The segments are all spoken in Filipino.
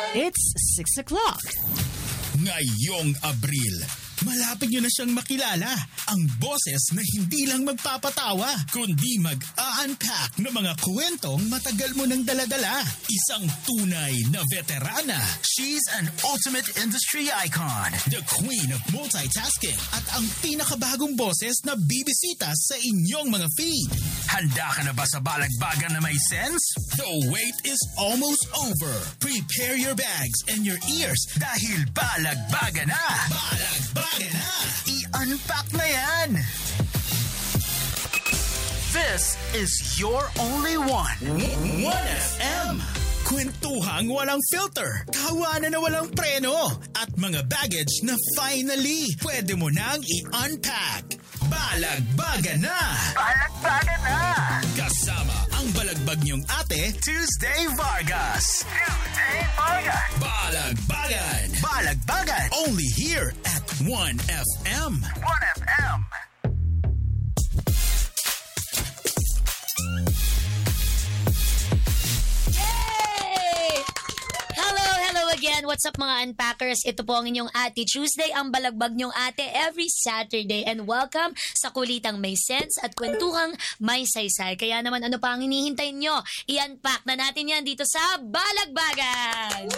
It's 6 o'clock. Ngayong Abril, malapit nyo na siyang makilala. Ang boses na hindi lang magpapatawa, kundi mag-a-unpack ng mga kwentong matagal mo nang daladala. Isang tunay na veterana. She's an ultimate industry icon. The queen of multitasking. At ang pinakabagong boses na bibisita sa inyong mga feed. Handa ka na ba sa balagbagan na may sense? The wait is almost over. Prepare your bags and your ears dahil balagbagan na. Balagbagan na. I-unpack na yan. This is your only one. 1FM. Kwentuhang walang filter, kahawanan na walang preno, at mga baggage na finally pwede mo nang i-unpack. Balagbagan na! Balagbagan na! Kasama ang balagbag niyong ate, Tuesday Vargas. Tuesday Vargas. Balagbagan. Balagbagan. Only here at 1FM. 1FM. Again, what's up mga unpackers? Ito po ang inyong Ate Tuesday, ang balagbag niyong ate every Saturday. And welcome sa kulitang may sense at kwentuhang may saysay. Kaya naman ano pa ang hinihintay nyo? I-unpack na natin yan dito sa Balagbagan!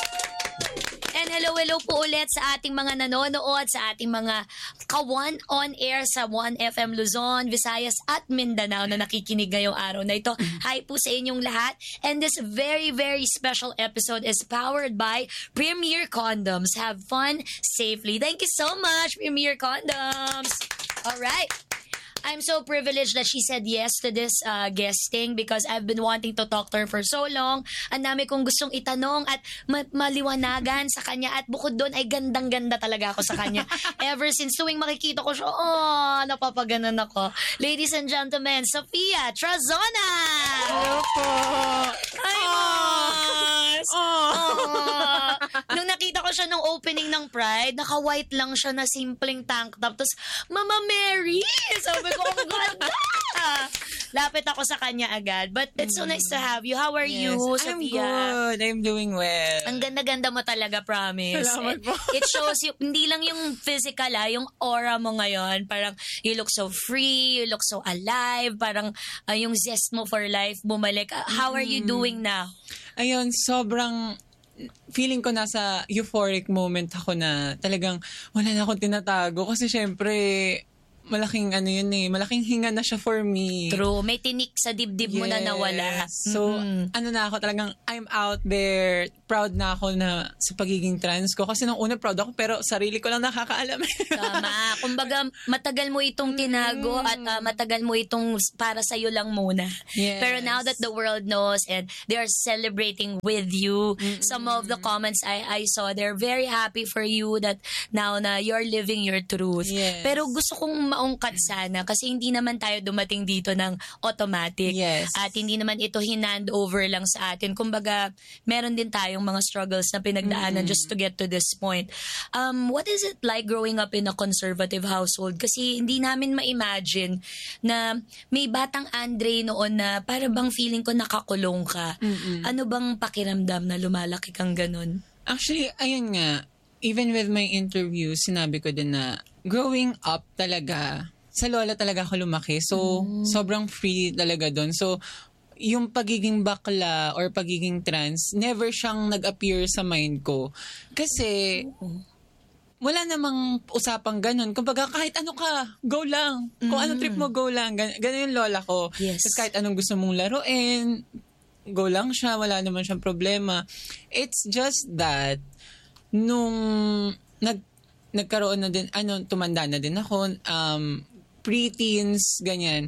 And hello po ulit sa ating mga nanonood, sa ating mga kawan on air sa 1FM Luzon, Visayas at Mindanao na nakikinig ngayong araw na ito. Hi po sa inyong lahat. And this very, very special episode is powered by Premier Condoms. Have fun safely. Thank you so much, Premier Condoms. All right. I'm so privileged that she said yes to this guesting because I've been wanting to talk to her for so long. Ang dami kong gustong itanong at maliwanagan sa kanya. At bukod doon ay gandang-ganda talaga ako sa kanya. Ever since tuwing makikita ko siya, napapaganan ako. Ladies and gentlemen, Sophia Trazona! Hello po! Hi, Mars! Nung nakita ko siya nung opening ng Pride, naka-white lang siya na simpleng tank top. Tapos, Mama Mary! Sabi ko, ang ganda! Lapit ako sa kanya agad. But it's so nice to have you. How are you, Sophia? I'm good. I'm doing well. Ang ganda-ganda mo talaga, promise. Salamat po. It shows you, hindi lang yung physical, yung aura mo ngayon. Parang you look so free, you look so alive, parang yung zest mo for life bumalik. How are you doing now? Ayun, sobrang feeling ko nasa euphoric moment ako na talagang wala na akong tinatago. Kasi syempre, malaking malaking hinga na siya for me. True. May tinik sa dibdib mo na nawala. So, na ako talagang, I'm out there. Proud na ako na sa pagiging trans ko. Kasi nung una proud ako, pero sarili ko lang nakakaalam. Tama. Kumbaga, matagal mo itong tinago at matagal mo itong para sa'yo lang muna. Yes. Pero now that the world knows and they are celebrating with you, some of the comments I saw, they're very happy for you that now na you're living your truth. Yes. Pero gusto kong maungkat sana kasi hindi naman tayo dumating dito ng automatic. Yes. At hindi naman ito hinand over lang sa atin. Kumbaga, meron din tayong mga struggles na pinagdaanan just to get to this point. What is it like growing up in a conservative household? Kasi hindi namin ma-imagine na may batang Andre noon na para bang feeling ko nakakulong ka. Ano bang pakiramdam na lumalaki kang ganun? Actually, ayun nga, even with my interview, sinabi ko din na growing up talaga, sa lola talaga ako lumaki. So, sobrang free talaga doon. So, yung pagiging bakla or pagiging trans, never siyang nag-appear sa mind ko. Kasi, wala namang usapang ganun. Kumbaga, kahit ano ka, go lang. Kung anong trip mo, go lang. Ganun yung lola ko. Yes. Tapos kahit anong gusto mong laruin, go lang siya. Wala naman siyang problema. It's just that, nung nagkaroon na din, tumanda na din ako, pre-teens, ganyan.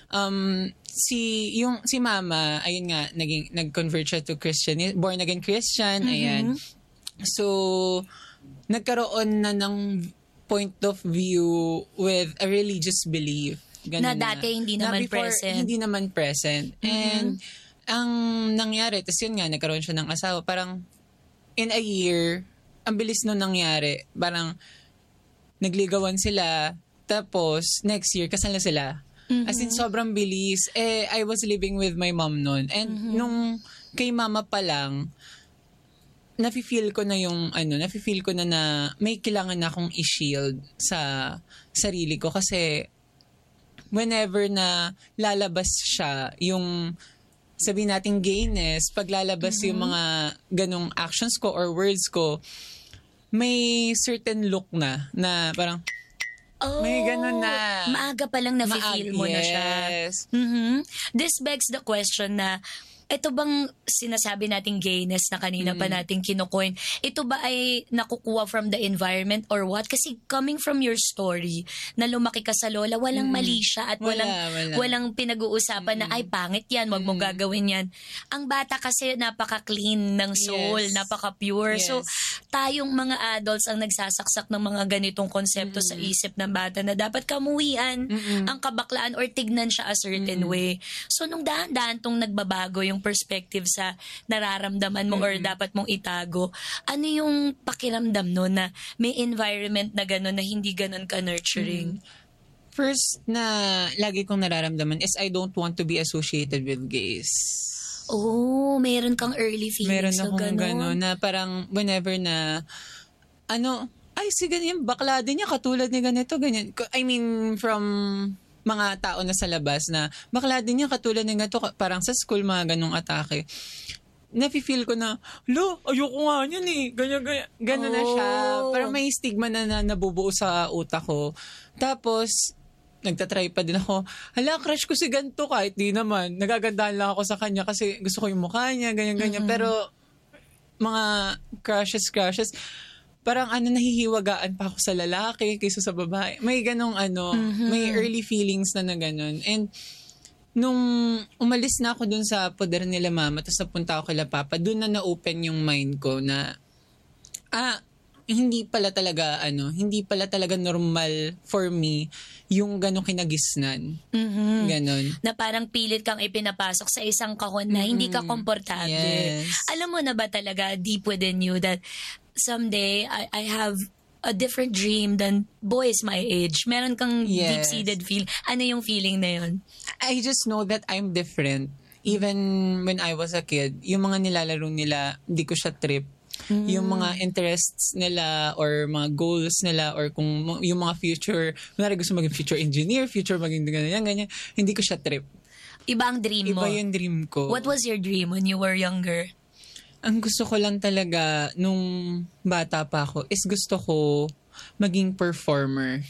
Si mama, ayun nga, nag-convert siya to Christian, born again Christian, ayan. So, nagkaroon na ng point of view with a religious belief. Ganun Na dati hindi naman present. Hindi naman present. And, ang nangyari, tas yun nga, nagkaroon siya ng asawa, parang, in a year, ang bilis nung nangyari. Parang, nagligawan sila, tapos, next year, kasal na sila. As in, sobrang bilis. I was living with my mom noon. And, nung kay mama pa lang, nafe-feel ko na may kailangan na akong i-shield sa sarili ko kasi whenever na lalabas siya, yung sabihin natin gayness, pag lalabas yung mga ganong actions ko or words ko, may certain look na parang may ganun na. Maaga pa lang nafe-feel mo na siya. Yes. This begs the question na, ito bang sinasabi nating gayness na kanina pa nating kinukoin, ito ba ay nakukuha from the environment or what? Kasi coming from your story, na lumaki ka sa lola, walang mali siya at walang pinag-uusapan na, ay pangit yan, wag mo gagawin yan. Ang bata kasi napaka-clean ng soul, napaka-pure. Yes. So, tayong mga adults ang nagsasaksak ng mga ganitong konsepto sa isip ng bata na dapat kamuhian ang kabaklaan or tignan siya a certain way. So, nung dahan-dahan tong nagbabago yung perspective sa nararamdaman mo or dapat mong itago, ano yung pakiramdam no na may environment na gano'n na hindi gano'n ka-nurturing? First na lagi kong nararamdaman is I don't want to be associated with gays. Oh, meron kang early feelings Meron na akong gano'n. gano'n na parang whenever na ay si ganyan, bakla din niya katulad ni ganito, ganyan. I mean, from mga tao na sa labas na bakla din niya katulad ng ganito, parang sa school mga ganong atake. Nafe-feel ko na, ayoko nga niyan eh. Ganyan na siya. Parang may stigma na nabubuo sa utak ko. Tapos, nagtatry pa din ako, crush ko si ganito kahit di naman. Nagagandahan lang ako sa kanya kasi gusto ko yung mukha niya, ganyan. Pero, mga crushes, parang nahihiwagaan pa ako sa lalaki kaysa sa babae. May ganong may early feelings na ganon. And nung umalis na ako dun sa poder nila mama, tapos napunta ako kila papa, dun na na-open yung mind ko na hindi pala talaga normal for me yung ganong kinagisnan. Ganon. Na parang pilit kang ipinapasok sa isang kahon na hindi ka komportable. Yes. Alam mo na ba talaga deep within you that someday I have a different dream than boys my age? Meron kang deep-seated feel. Ano yung feeling na yun? I just know that I'm different. Even when I was a kid, yung mga nilalaro nila, hindi ko siya trip. Yung mga interests nila or mga goals nila or kung yung mga future, kunwari gusto maging future engineer, future maging ganyan, hindi ko siya trip. Iba ang dream mo. Iba yung dream ko. What was your dream when you were younger? Ang gusto ko lang talaga nung bata pa ako is gusto ko maging performer.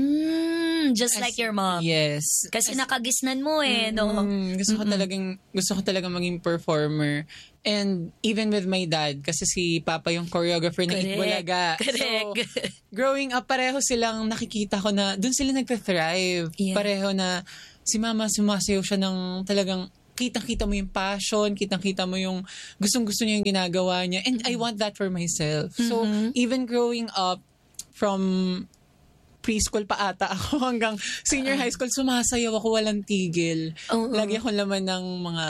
Just like your mom. Yes. Kasi nakagisnan mo no? Gusto ko talagang maging performer. And even with my dad, kasi si Papa yung choreographer ng Itbulaga. Correct. So, growing up, pareho silang nakikita ko na doon sila nagta-thrive. Yeah. Pareho na si Mama sumasayaw siya ng talagang kitang-kita mo yung passion, kitang-kita mo yung gustong-gusto niya yung ginagawa niya. And I want that for myself. So, even growing up from preschool pa ata ako hanggang senior high school, sumasayaw ako walang tigil. Lagi ako laman ng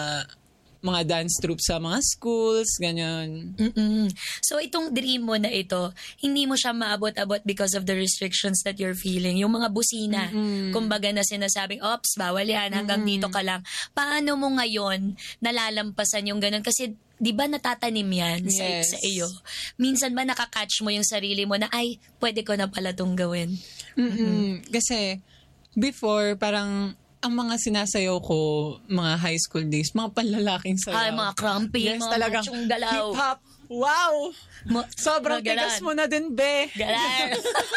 mga dance troupe sa mga schools, ganyan. So, itong dream mo na ito, hindi mo siya maabot-abot because of the restrictions that you're feeling. Yung mga busina, kumbaga na sinasabing, ops, bawal yan, hanggang dito ka lang. Paano mo ngayon nalalampasan yung ganun? Kasi, di ba natatanim yan sa iyo? Minsan ba nakakatch mo yung sarili mo na, ay, pwede ko na pala itong gawin? Kasi, before, parang, ang mga sinasayaw ko, mga high school days, mga panlalaking sayaw. Ay, mga crumpy, mga talagang machong galaw. Hip-hop. Wow! Sobrang tigas mo na din, be. Galar.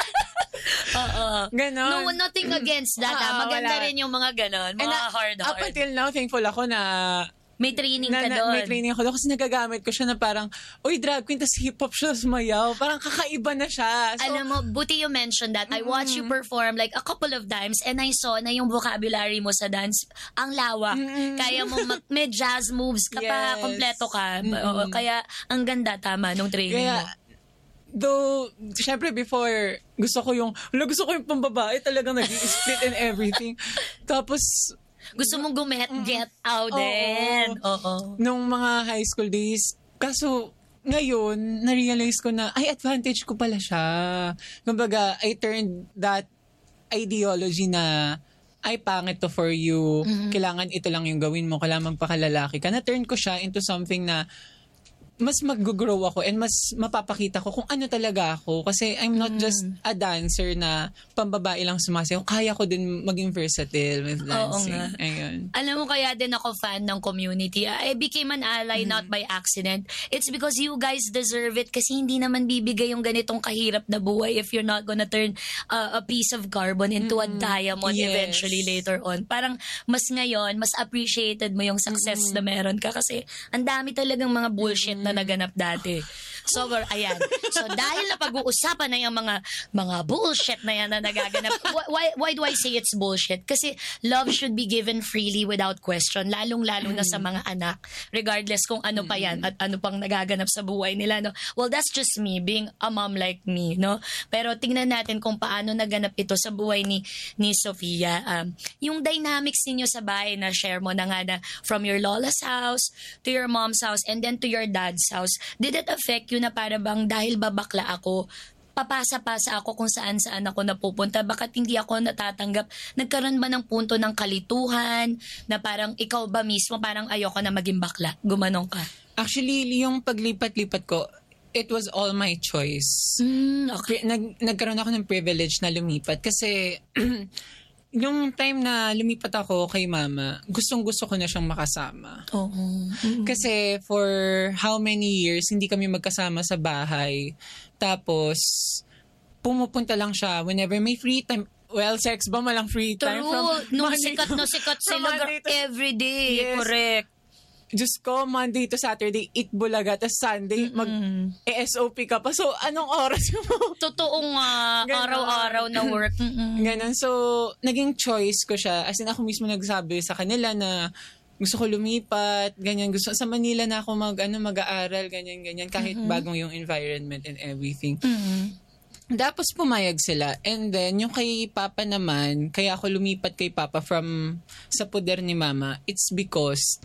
Oo. Ganon. No, nothing against that. Maganda wala. rin yung mga ganon. Mga hard. Up until now, thankful ako na may training ka doon. May training ako doon kasi nagagamit ko siya na parang, uy, drag queen, tas hip-hop siya sumayaw. Parang kakaiba na siya. So, alam mo, buti you mentioned that. I watched you perform like a couple of times and I saw na yung vocabulary mo sa dance, ang lawak. Kaya mo, may jazz moves ka pa, kompleto ka. Oo, kaya ang ganda, tama, nung training mo. Though, syempre before, gusto ko yung pambabae, talagang nag-i-split and everything. Tapos, gusto mong get out din. Oo. Nung mga high school days, kaso ngayon, na-realize ko na, ay, advantage ko pala siya. Kumbaga, I turned that ideology na, ay, pangit to for you. Kailangan ito lang yung gawin mo. Kailangan magpakalalaki ka. Na-turn ko siya into something na, mas mag-grow ako and mas mapapakita ko kung ano talaga ako. Kasi I'm not just a dancer na pambabae lang sumasayaw. Kaya ko din maging versatile with dancing. Oo nga. Ayun. Alam mo, kaya din ako fan ng community. I became an ally not by accident. It's because you guys deserve it kasi hindi naman bibigay yung ganitong kahirap na buhay if you're not gonna turn a piece of carbon into a diamond eventually later on. Parang mas ngayon, mas appreciated mo yung success na meron ka kasi ang dami talagang mga bullshit na naganap dati. So, ayan. So, dahil na pag-uusapan na yung mga bullshit na yan na nagaganap, why do I say it's bullshit? Kasi love should be given freely without question, lalong-lalo na sa mga anak, regardless kung ano pa yan at ano pang nagaganap sa buhay nila, no? Well, that's just me, being a mom like me, no? Pero tingnan natin kung paano naganap ito sa buhay ni Sofia. Yung dynamics ninyo sa bahay na share mo na nga na from your lola's house to your mom's house and then to your dad's house, did it affect you na para bang dahil babakla ako, papasa-pasa ako kung saan-saan ako napupunta, bakit hindi ako natatanggap? Nagkaroon ba ng punto ng kalituhan na parang ikaw ba mismo parang ayoko na maging bakla? Gumanong ka? Actually, yung paglipat-lipat ko, it was all my choice. Okay. Nagkaroon ako ng privilege na lumipat kasi yung time na lumipat ako kay mama, gustong-gusto ko na siyang makasama. Oo. Kasi for how many years, hindi kami magkasama sa bahay. Tapos, pumupunta lang siya whenever may free time. Well, sex ba malang free time? True. Nung Monday sikat na sikat sila everyday. Yes. Correct. Diyos ko, Monday to Saturday, eat bulaga, tapos Sunday, mag-SOP ka pa. So, anong oras mo? Totoo nga. Ganon. Araw-araw na work. Ganon. So, naging choice ko siya. As in, ako mismo nagsabi sa kanila na gusto ko lumipat, ganyan. Gusto, sa Manila na ako mag-aaral, ganyan. Kahit bagong yung environment and everything. Tapos pumayag sila. And then, yung kay Papa naman, kaya ako lumipat kay Papa from sa poder ni Mama, it's because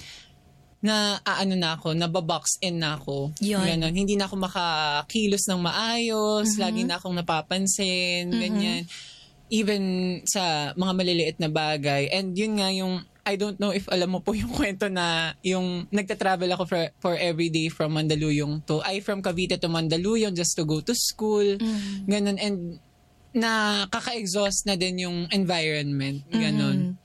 na nababox in na ako. Yun. Ganon. Hindi na ako makakilos ng maayos, lagi na akong napapansin, ganyan. Even sa mga maliliit na bagay. And yun nga yung, I don't know if alam mo po yung kwento na yung nagta-travel ako for every day from from Cavite to Mandaluyong just to go to school. Ganon. And nakaka-exhaust na din yung environment. Ganon.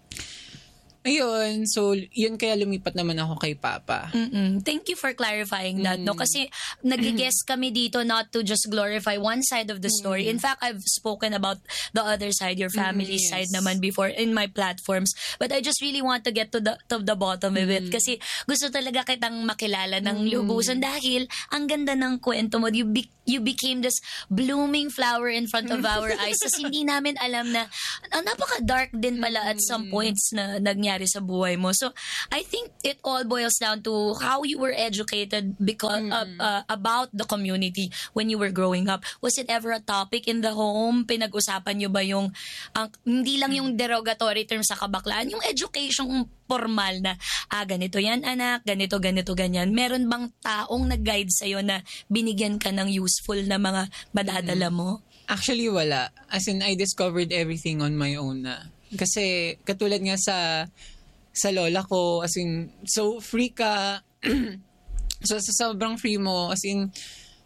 Ayun, so yun kaya lumipat naman ako kay Papa. Thank you for clarifying that, no? Kasi nag-guess kami dito not to just glorify one side of the story. In fact, I've spoken about the other side, your family side naman before in my platforms. But I just really want to get to the bottom of it. Kasi gusto talaga kitang makilala ng lubusan dahil ang ganda ng kwento mo. You became this blooming flower in front of our eyes. Kasi hindi namin alam na napaka-dark din pala at some points na nangyari sa buhay mo. So, I think it all boils down to how you were educated because about the community when you were growing up. Was it ever a topic in the home? Pinag-usapan nyo ba yung hindi lang yung derogatory term sa kabaklaan, yung education formal na ganito yan anak, ganito, ganyan. Meron bang taong nag-guide sa'yo na binigyan ka ng useful na mga madadala mo? Actually, wala. As in, I discovered everything on my own na. Kasi katulad nga sa lola ko, as in, so free ka. So sa sobrang free mo, as in,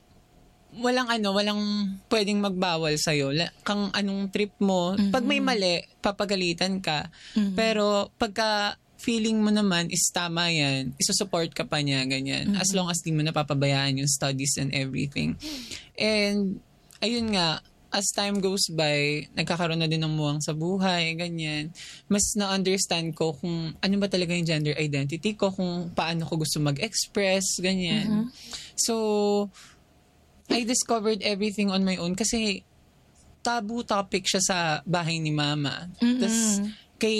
walang pwedeng magbawal sa'yo. Kang anong trip mo. Pag may mali, papagalitan ka. Pero pagka feeling mo naman is tama yan, isusupport ka pa niya, ganyan. As long as di mo napapabayaan yung studies and everything. And, ayun nga, as time goes by, nagkakaroon na din ng muwang sa buhay, ganyan. Mas na-understand ko kung ano ba talaga yung gender identity ko, kung paano ko gusto mag-express, ganyan. So, I discovered everything on my own kasi taboo topic siya sa bahay ni Mama. Tapos,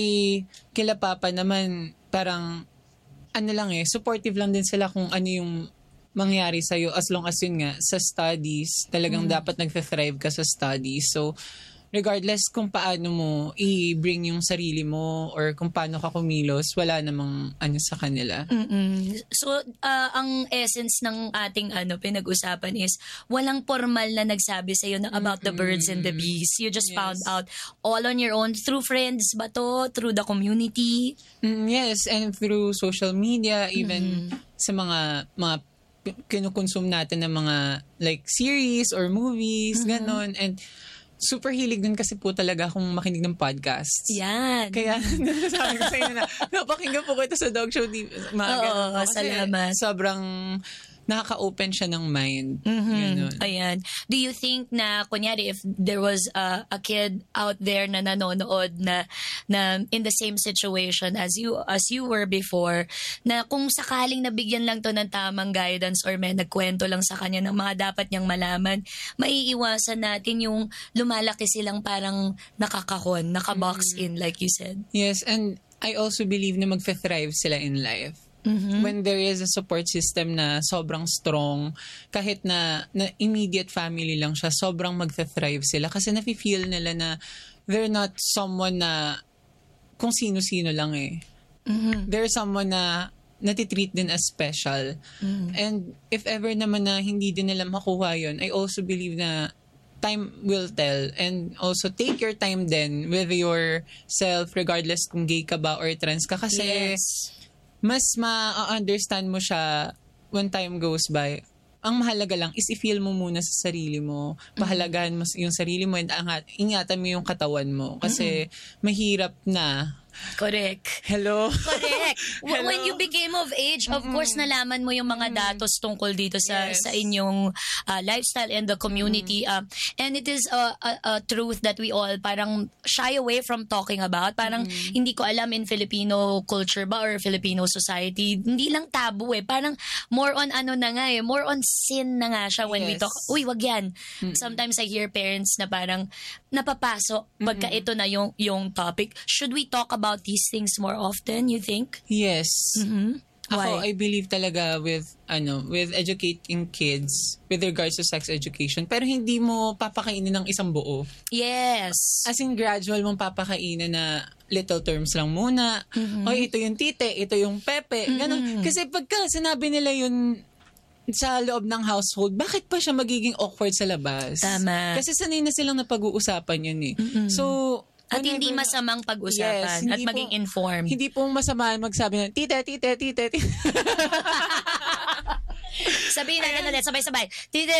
kila Papa naman, parang, supportive lang din sila kung ano yung mangyari sa'yo as long as yun nga, sa studies, talagang dapat nagfe-thrive ka sa studies. So, regardless kung paano mo i-bring yung sarili mo or kung paano ka kumilos, wala namang sa kanila. So, ang essence ng ating pinag-usapan is walang formal na nagsabi sa'yo na about the birds and the bees. You just found out all on your own through friends ba to? Through the community? Yes, and through social media, even sa mga kinukonsume natin ng mga like series or movies, ganon. And super hilig din kasi po talaga akong makinig ng podcasts. Yan. Kaya sabi ko sa inyo na napakinggan po ko ito sa Dog Show. Oo, salamat. Sobrang nakaka-open siya ng mind. Ganun. Ayan. Do you think na, kunyari, if there was a kid out there na nanonood na in the same situation as you were before, na kung sakaling nabigyan lang to ng tamang guidance or may nagkwento lang sa kanya ng mga dapat niyang malaman, maiiwasan natin yung lumalaki silang parang nakakahon, nakabox in, like you said. Yes, and I also believe na magfe-thrive sila in life. When there is a support system na sobrang strong, kahit na immediate family lang siya, sobrang magte-thrive sila. Kasi nafe-feel nila na they're not someone na kung sino-sino lang eh. They're someone na natitreat din as special. And if ever naman na hindi din nila makuha yun, I also believe na time will tell. And also take your time then with yourself, regardless kung gay ka ba or trans ka. Kasi mas ma-understand mo siya when time goes by. Ang mahalaga lang is i-feel mo muna sa sarili mo. Pahalagahan mo yung sarili mo and ingatan mo yung katawan mo. Kasi mahirap na. Correct. Hello? Correct. Hello? When you became of age, of course, nalaman mo yung mga datos tungkol dito sa inyong lifestyle and the community. And it is a truth that we all parang shy away from talking about. Parang hindi ko alam in Filipino culture ba or Filipino society, hindi lang tabu eh. Parang more on more on sin na nga siya when we talk. Uy, wag yan. Sometimes I hear parents na parang napapasok pagka ito na yung topic. Should we talk about these things more often, you think? Yes. Ako, Why? I believe talaga with educating kids with regards to sex education, pero hindi mo papakainin ng isang buo. Yes. As in, gradual mong papakainin na little terms lang muna. Ito yung tite, ito yung pepe. Ganun. Kasi pagka sinabi nila yun sa loob ng household, bakit pa siya magiging awkward sa labas? Tama. Kasi sanay na silang napag-uusapan yun eh. So, at hindi masamang pag-usapan at maging informed. Hindi pong masama magsabi na, tite. Sabihin natin ulit, sabay-sabay. Tite.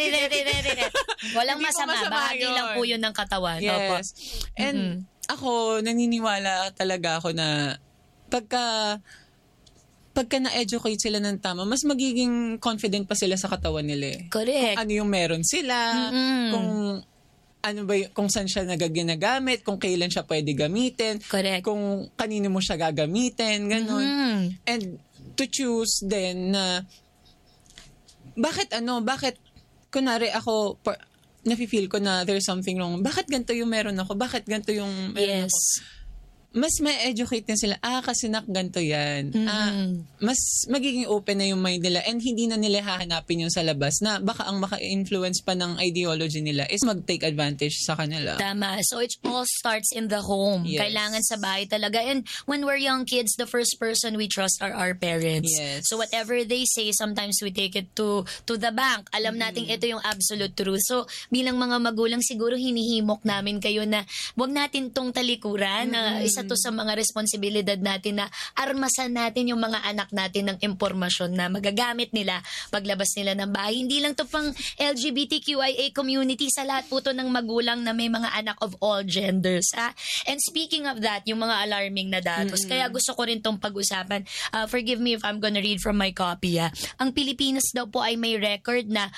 Walang masama. Bahagi lang po yun ng katawan. Yes. Opo. And ako, naniniwala talaga ako na pagka na-educate sila ng tama, mas magiging confident pa sila sa katawan nila eh. Correct. Kung ano yung meron sila, kung ano ba kung saan siya ginagamit, kung kailan siya pwede gamitin, Correct. kung kanino mo siya gagamitin, ganun. And to choose then na bakit kunwari ako nafe-feel ko na there's something wrong. Bakit ganito yung meron ako? Bakit ganito yung meron ako? Mas ma-educate na sila, kasi ganito yan. Mas magiging open na yung mind nila and hindi na nila hahanapin yung sa labas na baka ang maka-influence pa ng ideology nila is mag-take advantage sa kanila. Tama. So it all starts in the home. Yes. Kailangan sa bahay talaga. And when we're young kids, the first person we trust are our parents. Yes. So whatever they say, sometimes we take it to the bank. Alam natin ito yung absolute truth. So bilang mga magulang, siguro hinihimok namin kayo na wag natin tong talikuran na isa to sa mga responsibilidad natin na armasan natin yung mga anak natin ng impormasyon na magagamit nila paglabas nila ng bahay. Hindi lang to pang LGBTQIA community, sa lahat po to ng magulang na may mga anak of all genders. And speaking of that, yung mga alarming na datos, kaya gusto ko rin tong pag-usapan. Forgive me if I'm gonna read from my copy. Ang Pilipinas daw po ay may record na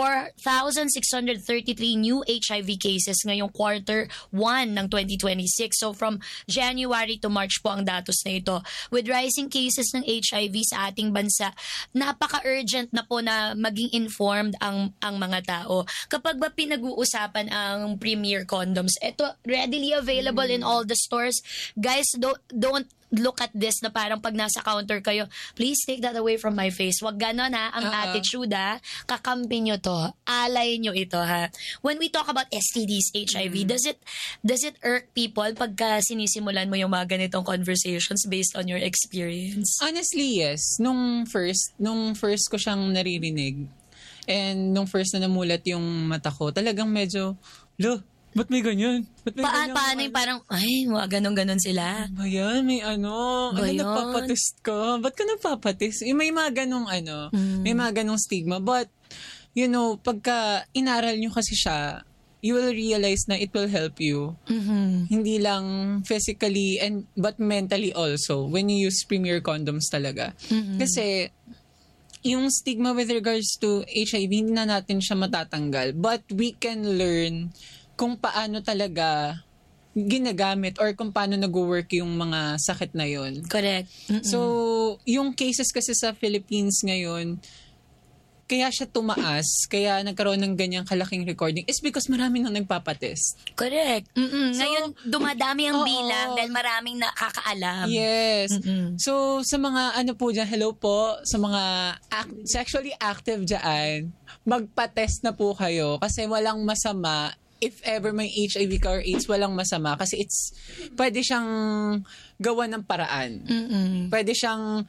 4,633 new HIV cases ngayong quarter 1 ng 2026. So from January to March po ang datos na ito. With rising cases ng HIV sa ating bansa, napaka-urgent na po na maging informed ang mga tao. Kapag ba pinag-uusapan ang Premier condoms, ito readily available in all the stores. Guys, don't look at this na parang pag nasa counter kayo, please take that away from my face. Wag ganon ang attitude kakampi nyo to. Alay nyo ito When we talk about STDs, HIV, does it irk people pagka sinisimulan mo yung mga ganitong conversations based on your experience? Honestly, yes. Nung first ko siyang naririnig and nung first na namulat yung mata ko, talagang medyo, Ba't may ganyan? Ba't may ganyan? Paano yung parang, ay, mga ganon-ganon sila. Ba yan? May ano Ba yan? nagpapatest ka? Ba't ka nagpapatest? May mga ganong may mga ganong stigma. But, you know, pagka inaral nyo kasi siya, you will realize na it will help you. Hindi lang physically but mentally also when you use Premier condoms talaga. Kasi yung stigma with regards to HIV, hindi na natin siya matatanggal. But we can learn kung paano talaga ginagamit or kung paano nag-work yung mga sakit na yun. Correct. So, yung cases kasi sa Philippines ngayon, kaya siya tumaas, kaya nagkaroon ng ganyang kalaking recording is because marami nang nagpapatest. Correct. Ngayon, dumadami ang bilang dahil maraming nakakaalam. Yes. So, sa mga po dyan, hello po, sa mga sexually active dyan, magpa-test na po kayo kasi walang masama. If ever may HIV ka or AIDS, walang masama kasi pwede siyang gawa ng paraan. Pwede siyang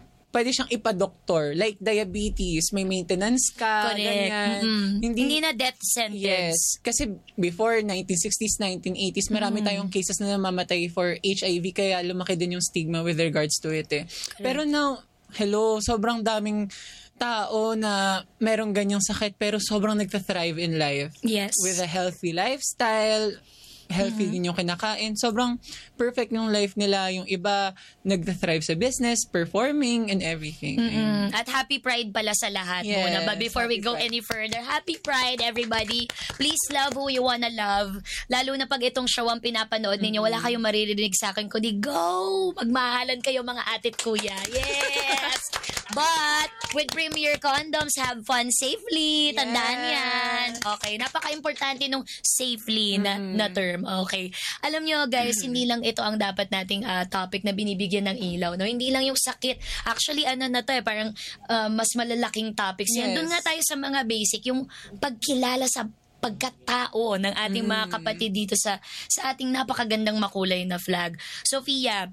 ipa-doktor. Like diabetes, may maintenance ka, Correct. ganyan. Hindi na death sentence. Yes. Kasi before 1960s, 1980s, marami tayong cases na namamatay for HIV kaya lumaki din yung stigma with regards to it eh. Pero now, sobrang daming tao na merong ganyang sakit pero sobrang nagta-thrive in life. Yes. With a healthy lifestyle, healthy din yung kinakain. Sobrang perfect yung life nila. Yung iba, nag-thrive sa business, performing, and everything. At happy Pride pala sa lahat muna. But before we go any further, happy Pride, everybody. Please love who you wanna love. Lalo na pag itong show ang pinapanood ninyo, wala kayong maririnig sa akin, kundi go! Magmahalan kayo mga atit kuya. Yes! But, with Premier Condoms, have fun safely. Tandaan yan. Okay, napaka-importante nung safely na term. Okay. Alam nyo guys, hindi lang ito ang dapat nating topic na binibigyan ng ilaw. No? Hindi lang yung sakit. Actually, na to parang mas malalaking topics yan. Yes. Doon nga tayo sa mga basic, yung pagkilala sa pagkatao ng ating mga kapatid dito sa ating napakagandang makulay na flag. Sophia,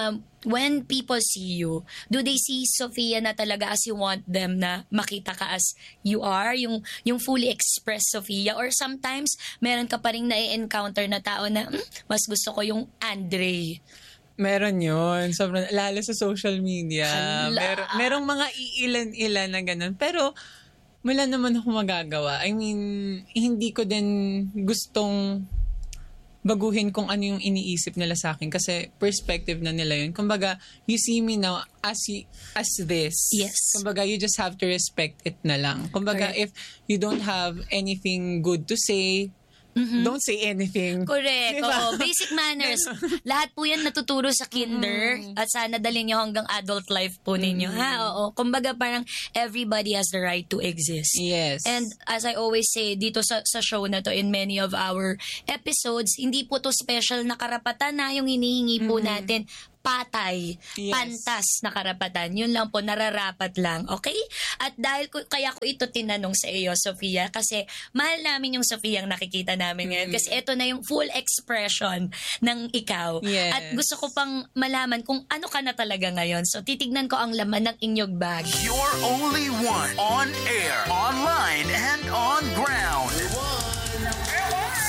when people see you, do they see Sophia na talaga as you want them na makita ka as you are, yung fully expressed Sophia, or sometimes meron ka pa rin na-encounter na tao na mas gusto ko yung Andre? Meron yun. Sobrang, lalo sa social media. Merong mga iilan-ilan na ganun. Pero, wala naman ako magagawa. I mean, hindi ko din gustong baguhin kung ano yung iniisip nila sa akin kasi perspective na nila yun. Kumbaga, you see me now as this. Yes. Kumbaga, you just have to respect it na lang. Kumbaga, Correct. if you don't have anything good to say, don't say anything. Correct. Diba? Oo. Basic manners. Lahat po yan natuturo sa kinder at sana dalhin nyo hanggang adult life po ninyo. Oo. Kumbaga parang everybody has the right to exist. Yes. And as I always say, dito sa show na to, in many of our episodes, hindi po to special na karapatan na yung hinihingi po natin. Patay, Yes. pantas na karapatan. Yun lang po, nararapat lang. Okay? At dahil kaya ko ito tinanong sa iyo, Sophia, kasi mahal namin yung Sophia ang nakikita namin ngayon. Kasi ito na yung full expression ng ikaw. Yes. At gusto ko pang malaman kung ano ka na talaga ngayon. So, titignan ko ang laman ng inyong bag. You're only one on air, online, and on ground.